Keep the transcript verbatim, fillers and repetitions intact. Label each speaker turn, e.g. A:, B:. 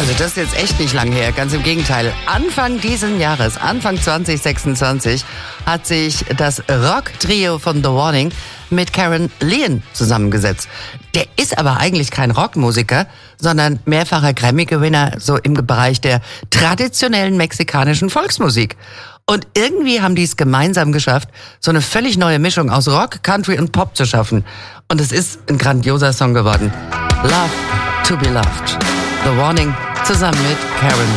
A: Also das ist jetzt echt nicht lang her, ganz im Gegenteil. Anfang diesen Jahres, Anfang zwanzig sechsundzwanzig, hat sich das Rock-Trio von The Warning mit Karen Leon zusammengesetzt. Der ist aber eigentlich kein Rockmusiker, sondern mehrfacher Grammy-Gewinner so im Bereich der traditionellen mexikanischen Volksmusik. Und irgendwie haben die es gemeinsam geschafft, so eine völlig neue Mischung aus Rock, Country und Pop zu schaffen. Und es ist ein grandioser Song geworden. Love to be Loved. The Warning zusammen mit Karen